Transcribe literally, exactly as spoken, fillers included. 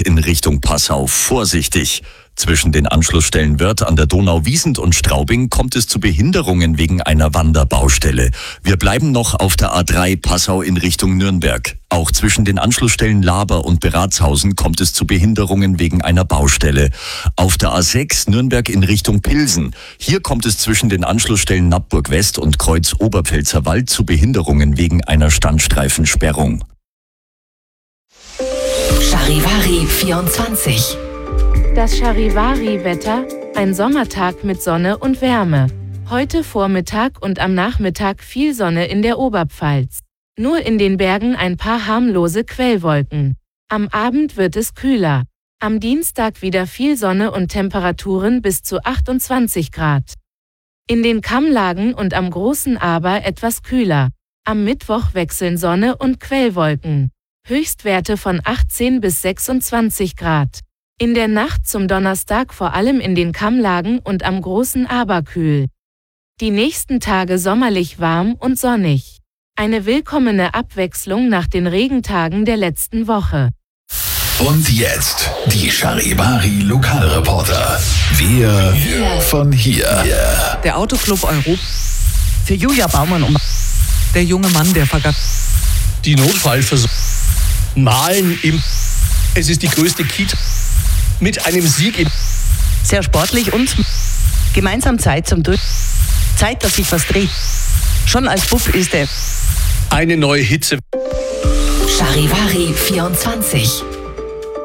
in Richtung Passau vorsichtig. Zwischen den Anschlussstellen Wörth an der Donau-Wiesent und Straubing kommt es zu Behinderungen wegen einer Wanderbaustelle. Wir bleiben noch auf der A drei Passau in Richtung Nürnberg. Auch zwischen den Anschlussstellen Laber und Beratshausen kommt es zu Behinderungen wegen einer Baustelle. Auf der A sechs Nürnberg in Richtung Pilsen. Hier kommt es zwischen den Anschlussstellen Nappburg West und Kreuz Oberpfälzer Wald zu Behinderungen wegen einer Standstreifensperrung. Charivari vierundzwanzig. Das Charivari-Wetter, ein Sommertag mit Sonne und Wärme. Heute Vormittag und am Nachmittag viel Sonne in der Oberpfalz. Nur in den Bergen ein paar harmlose Quellwolken. Am Abend wird es kühler. Am Dienstag wieder viel Sonne und Temperaturen bis zu achtundzwanzig Grad. In den Kammlagen und am Großen Aber etwas kühler. Am Mittwoch wechseln Sonne und Quellwolken. Höchstwerte von achtzehn bis sechsundzwanzig Grad. In der Nacht zum Donnerstag vor allem in den Kammlagen und am Großen Aber kühl. Die nächsten Tage sommerlich warm und sonnig. Eine willkommene Abwechslung nach den Regentagen der letzten Woche. Und jetzt die Charivari Lokalreporter. Wir von hier. Der Autoclub Europa. Für Julia Baumann um. Der junge Mann, der vergab. Die Notfallversorgung. Malen im. Es ist die größte Kita. Mit einem Sieg im. Sehr sportlich und gemeinsam Zeit zum Durch. Zeit, dass sich was dreht. Schon als Bub ist er. Eine neue Hitze. Charivari vierundzwanzig.